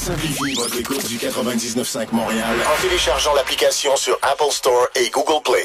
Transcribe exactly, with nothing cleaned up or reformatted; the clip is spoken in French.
simplifie votre écoute du quatre-vingt-dix-neuf cinq Montréal en téléchargeant l'application sur Apple Store et Google Play.